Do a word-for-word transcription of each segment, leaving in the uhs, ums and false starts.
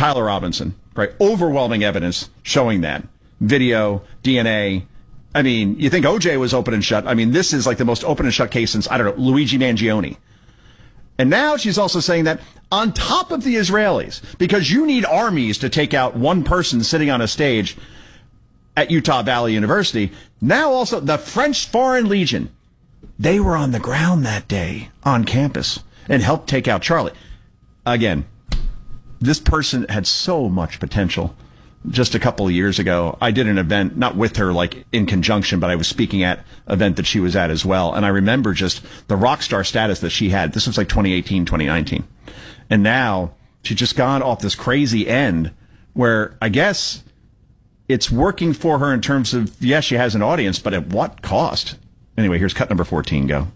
Tyler Robinson, right? Overwhelming evidence showing that. Video, D N A. I mean, you think O J was open and shut. I mean, this is like the most open and shut case since, I don't know, Luigi Mangione. And now she's also saying that on top of the Israelis, because you need armies to take out one person sitting on a stage at Utah Valley University, now also the French Foreign Legion, they were on the ground that day on campus and helped take out Charlie. Again, this person had so much potential. Just a couple of years ago, I did an event, not with her, like in conjunction, but I was speaking at an event that she was at as well. And I remember just the rock star status that she had. This was like twenty eighteen, twenty nineteen. And now she's just gone off this crazy end where I guess it's working for her in terms of, yes, she has an audience, but at what cost? Anyway, here's cut number fourteen. Go.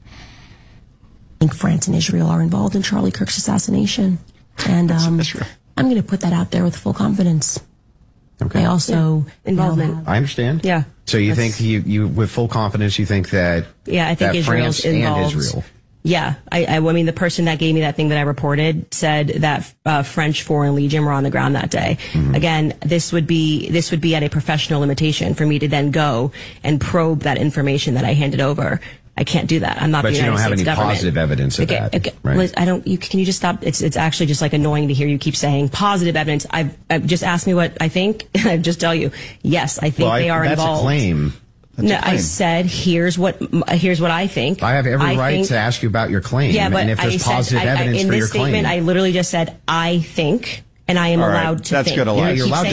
I think France and Israel are involved in Charlie Kirk's assassination. And um, I'm going to put that out there with full confidence. Okay. I also yeah. involvement. I understand. Yeah. So you think you, you with full confidence you think that yeah I think that Israel's France involved. and Israel. Yeah, I, I, I mean the person that gave me that thing that I reported said that uh, French Foreign Legion were on the ground that day. Mm-hmm. Again, this would be this would be at a professional limitation for me to then go and probe that information that I handed over. I can't do that. I'm not but the United States But you don't have any government. positive evidence of okay, that, okay. right? Liz, I don't. You, can you just stop? It's it's actually just like annoying to hear you keep saying positive evidence. I've, I've just asked me what I think. I just tell you, yes, I think well, they I, are that's involved. That's a claim. That's no, a claim. I said here's what here's what I think. I have every I right think, to ask you about your claim. Yeah, but and if there's I said, positive I, I, evidence in for this your statement, claim, I literally just said I think, and I am All right, allowed to that's think. good. Yeah, you're Keep allowed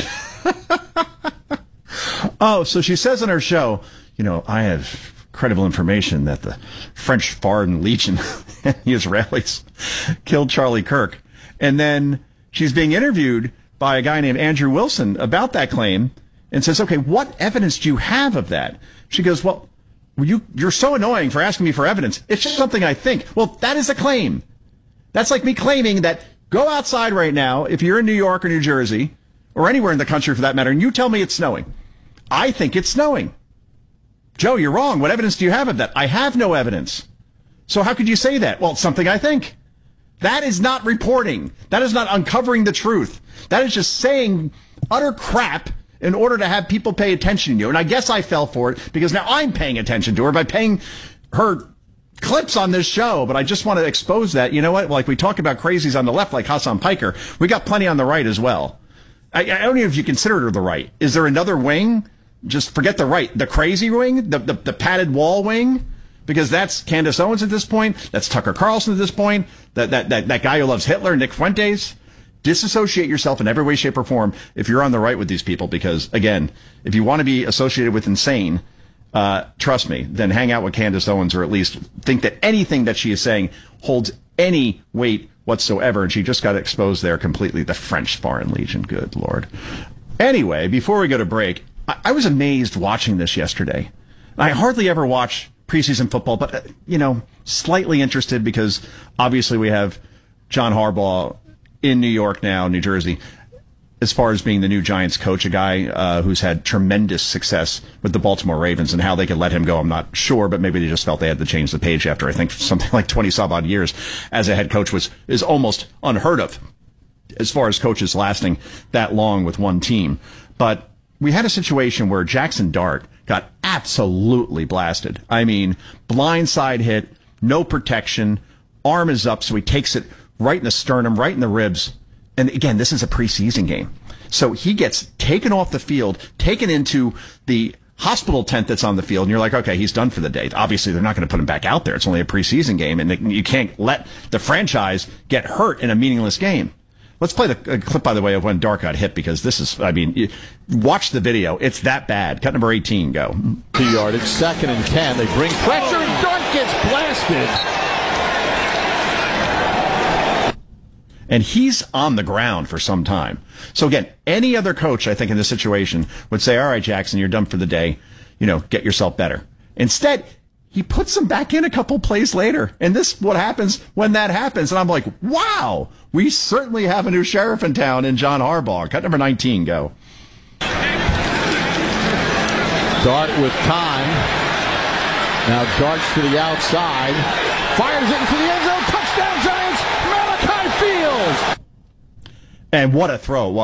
saying, to. Oh, so she says on her show, you know, I have credible information that the French Foreign Legion, the Israelis, killed Charlie Kirk. And then she's being interviewed by a guy named Andrew Wilson about that claim and says, okay, what evidence do you have of that? She goes, well, you, you're so annoying for asking me for evidence. It's just something I think. Well, that is a claim. That's like me claiming that go outside right now, if you're in New York or New Jersey, or anywhere in the country for that matter, and you tell me it's snowing. I think it's snowing. Joe, you're wrong. What evidence do you have of that? I have no evidence. So how could you say that? Well, it's something I think. That is not reporting. That is not uncovering the truth. That is just saying utter crap in order to have people pay attention to you. And I guess I fell for it because now I'm paying attention to her by paying her clips on this show. But I just want to expose that. You know what? Like we talk about crazies on the left, like Hassan Piker. We got plenty on the right as well. I, I don't even know if you consider her the right. Is there another wing? Just forget the right. The crazy wing? The, the, the padded wall wing? Because that's Candace Owens at this point. That's Tucker Carlson at this point. That, that, that, that guy who loves Hitler, Nick Fuentes. Disassociate yourself in every way, shape, or form if you're on the right with these people. Because, again, if you want to be associated with insane, uh, trust me, then hang out with Candace Owens or at least think that anything that she is saying holds any weight whatsoever. And she just got exposed there completely. The French Foreign Legion. Good Lord. Anyway, before we go to break, I, I was amazed watching this yesterday. I hardly ever watch preseason football, but, uh, you know, slightly interested because obviously we have John Harbaugh in New York now, New Jersey, as far as being the new Giants coach, a guy uh, who's had tremendous success with the Baltimore Ravens, and how they could let him go, I'm not sure, but maybe they just felt they had to change the page after, I think, something like twenty-some odd years as a head coach was is almost unheard of as far as coaches lasting that long with one team. But we had a situation where Jackson Dart got absolutely blasted. I mean, blindside hit, no protection, arm is up, so he takes it right in the sternum, right in the ribs. And again, this is a preseason game. So he gets taken off the field, taken into the hospital tent that's on the field, and you're like, okay, he's done for the day. Obviously, they're not going to put him back out there. It's only a preseason game, and you can't let the franchise get hurt in a meaningless game. Let's play the uh, clip, by the way, of when Dart got hit, because this is, I mean, you, watch the video. It's that bad. Cut number eighteen, go. Two yardage, second and ten. They bring pressure, and Dart gets blasted. And he's on the ground for some time. So again, any other coach, I think, in this situation would say, all right, Jackson, you're done for the day. You know, get yourself better. Instead, he puts him back in a couple plays later. And this is what happens when that happens. And I'm like, wow, we certainly have a new sheriff in town in John Harbaugh. Cut number nineteen, go. Dart with time. Now Dart's to the outside. Fires it into the end zone. Touchdown, Giants. Malachi Fields. And what a throw it was.